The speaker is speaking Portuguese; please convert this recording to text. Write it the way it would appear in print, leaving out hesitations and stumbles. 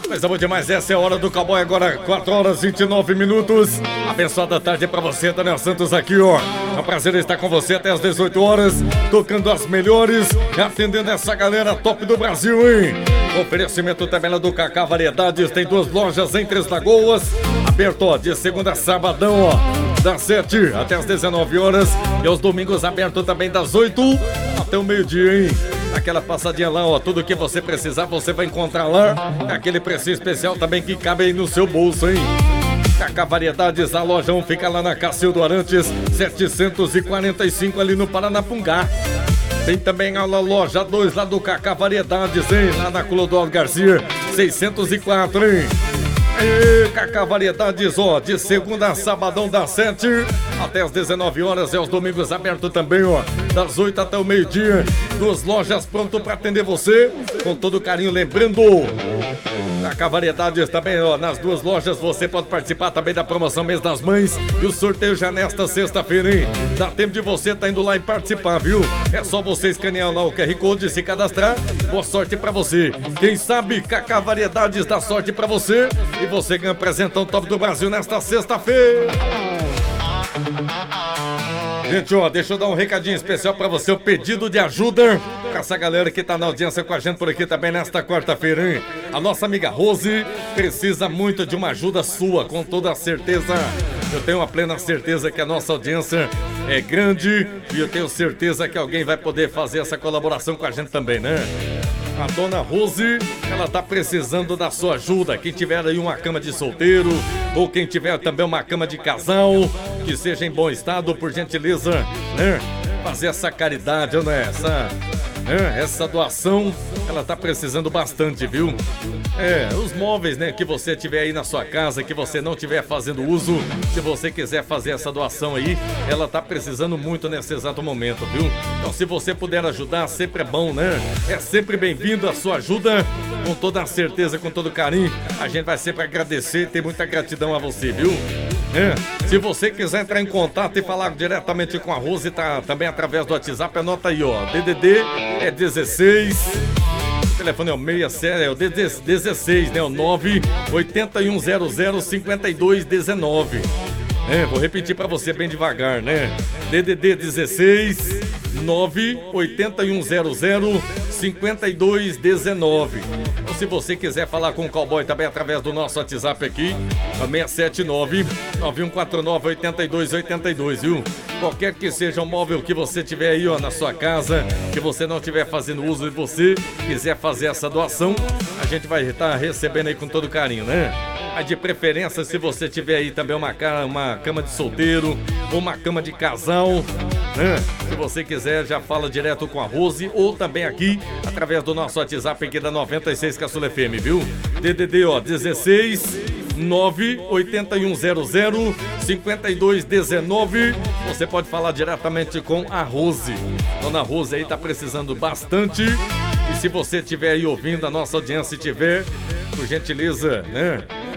Mas é bom demais, essa é a hora do cowboy, agora 4 horas e 29 minutos. Abençoada tarde pra você, Daniel Santos aqui, ó. É um prazer estar com você até as 18 horas, tocando as melhores, atendendo essa galera top do Brasil, hein? Oferecimento tabela do Cacá Variedades, tem 2 lojas em Três Lagoas, aberto, ó, de segunda a sabadão, ó, das 7 até as 19 horas, e aos domingos aberto também das 8 até o meio-dia, hein? Aquela passadinha lá, ó, tudo que você precisar você vai encontrar lá. Aquele preço especial também que cabe aí no seu bolso, hein? Cacá Variedades, a lojão fica lá na Cacildo Arantes, 745 ali no Paranapungá. Tem também a loja 2 lá do Cacá Variedades, hein? Lá na Clodoaldo Garcia, 604, hein? E Cacá Variedades, ó, de segunda a sabadão das 7 até as 19 horas, e aos domingos aberto também, ó, das 8 até o meio-dia. 2 lojas pronto para atender você com todo carinho, lembrando, Cacá Variedades também, ó, nas 2 lojas você pode participar também da promoção Mês das Mães e o sorteio já nesta sexta-feira, hein? Dá tempo de você tá indo lá e participar, viu? É só você escanear lá o QR Code e se cadastrar. Boa sorte pra você. Quem sabe Cacá Variedades dá sorte pra você e você ganha presentão top do Brasil nesta sexta-feira. Gente, ó, deixa eu dar um recadinho especial pra você, o pedido de ajuda pra essa galera que tá na audiência com a gente por aqui também nesta quarta-feira, hein? A nossa amiga Rose precisa muito de uma ajuda sua, com toda a certeza. Eu tenho a plena certeza que a nossa audiência é grande e eu tenho certeza que alguém vai poder fazer essa colaboração com a gente também, né? A dona Rose, ela tá precisando da sua ajuda. Quem tiver aí uma cama de solteiro ou quem tiver também uma cama de casal que seja em bom estado, por gentileza, né? Fazer essa caridade, né? Essa doação, ela tá precisando bastante, viu? Os móveis, né, que você tiver aí na sua casa, que você não tiver fazendo uso, se você quiser fazer essa doação aí, ela tá precisando muito nesse exato momento, viu? Então, se você puder ajudar, sempre é bom, né? É sempre bem-vindo a sua ajuda, com toda a certeza, com todo carinho. A gente vai sempre agradecer, ter muita gratidão a você, viu? Se você quiser entrar em contato e falar diretamente com a Rose, tá também através do WhatsApp, anota aí, ó, DDD é 16, o telefone é o 67, é o 16, né, o 981005219. Vou repetir pra você bem devagar, né? DDD 16 981005219. Ou se você quiser falar com o Cowboy também através do nosso WhatsApp aqui, é 679-9149-8282, viu? Qualquer que seja o móvel que você tiver aí, ó, na sua casa, que você não estiver fazendo uso e você quiser fazer essa doação, a gente vai estar recebendo aí com todo carinho, né? Mas de preferência, se você tiver aí também uma cama de solteiro ou uma cama de casal, né? Se você quiser, já fala direto com a Rose ou também aqui através do nosso WhatsApp aqui da 96 Caçula FM, viu? DDD, ó, 16 98100-5219. Você pode falar diretamente com a Rose. Dona Rose aí tá precisando bastante. E se você estiver aí ouvindo, a nossa audiência tiver, por gentileza, né,